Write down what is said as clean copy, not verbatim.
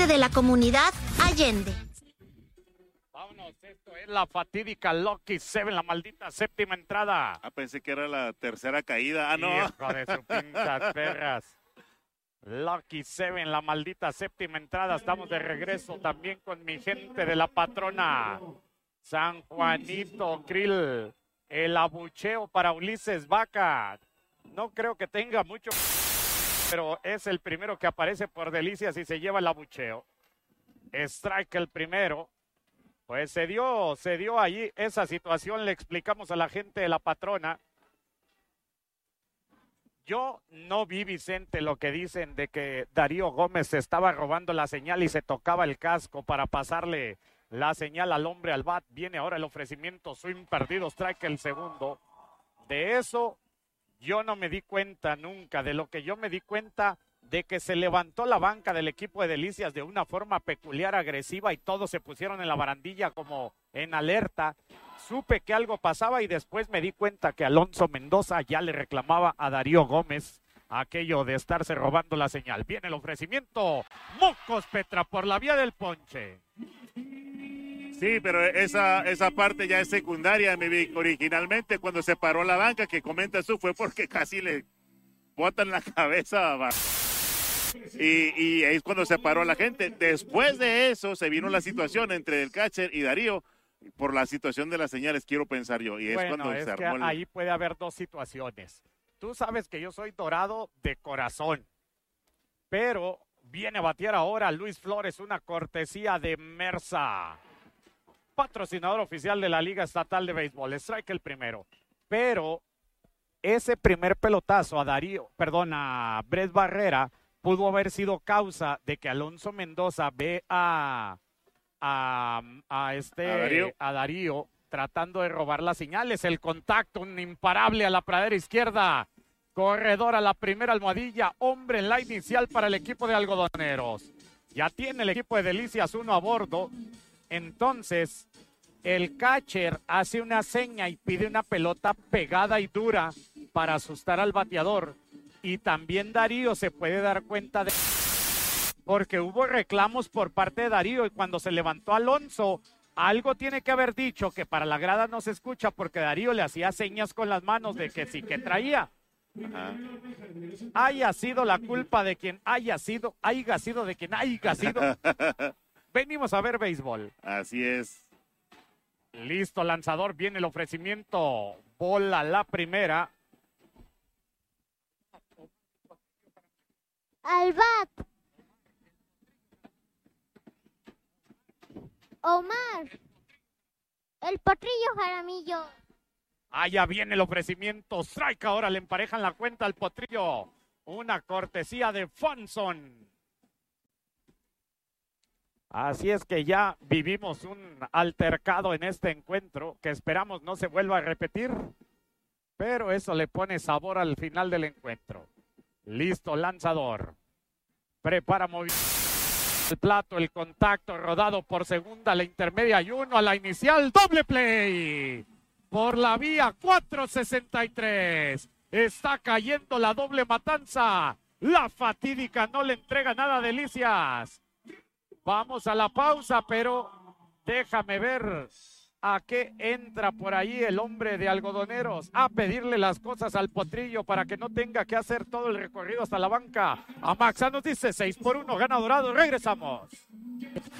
parte de la comunidad Allende. Vámonos, esto es la fatídica Lucky Seven, la maldita séptima entrada. Pensé que era la tercera caída. No. Hijo de su pinchas perras. Lucky Seven, la maldita séptima entrada. Estamos de regreso también con mi gente de la patrona. San Juanito Krill. El abucheo para Ulises Vaca. No creo que tenga mucho, pero es el primero que aparece por Delicias y se lleva el abucheo. Strike el primero. Pues se dio allí esa situación, le explicamos a la gente de la patrona. Yo no vi, Vicente, lo que dicen de que Darío Gómez se estaba robando la señal y se tocaba el casco para pasarle la señal al hombre al bat. Viene ahora el ofrecimiento, swing perdido, strike el segundo. De eso yo no me di cuenta nunca. De lo que yo me di cuenta, de que se levantó la banca del equipo de Delicias de una forma peculiar, agresiva, y todos se pusieron en la barandilla como en alerta. Supe que algo pasaba y después me di cuenta que Alonso Mendoza ya le reclamaba a Darío Gómez aquello de estarse robando la señal. Viene el ofrecimiento, mocos Petra, por la vía del ponche. Sí, pero esa parte ya es secundaria, mi Vic. Originalmente, cuando se paró la banca, que comentas tú, fue porque casi le botan la cabeza. Y ahí es cuando se paró la gente. Después de eso, se vino la situación entre el catcher y Darío, por la situación de las señales, quiero pensar yo. Y es cuando es se que armó ahí puede haber dos situaciones. Tú sabes que yo soy dorado de corazón, pero viene a batear ahora Luis Flores, una cortesía de Mersa, patrocinador oficial de la Liga Estatal de Béisbol. Strike el primero, pero ese primer pelotazo a Brett Barrera pudo haber sido causa de que Alonso Mendoza ve a Darío tratando de robar las señales. El contacto, un imparable a la pradera izquierda, corredor a la primera almohadilla, hombre en la inicial para el equipo de Algodoneros. Ya tiene el equipo de Delicias uno a bordo. Entonces el catcher hace una seña y pide una pelota pegada y dura para asustar al bateador. Y también Darío se puede dar cuenta de, porque hubo reclamos por parte de Darío, y cuando se levantó Alonso, algo tiene que haber dicho que para la grada no se escucha, porque Darío le hacía señas con las manos de que sí que traía. Haya sido la culpa de quien haya sido de quien haya sido. Venimos a ver béisbol. Así es. Listo, lanzador, viene el ofrecimiento. Bola la primera. Al bat, Omar, el Potrillo Jaramillo. Allá viene el ofrecimiento. Strike, ahora le emparejan la cuenta al Potrillo. Una cortesía de Fonson. Así es que ya vivimos un altercado en este encuentro que esperamos no se vuelva a repetir, pero eso le pone sabor al final del encuentro. Listo, lanzador. Prepara movimiento. El plato, el contacto, rodado por segunda, la intermedia y uno a la inicial. Doble play. Por la vía 463. Está cayendo la doble matanza. La fatídica no le entrega nada a Delicias. Vamos a la pausa, pero déjame ver a qué entra por ahí el hombre de Algodoneros, a pedirle las cosas al Potrillo para que no tenga que hacer todo el recorrido hasta la banca. Amaxa nos dice 6-1, gana Dorado. Regresamos.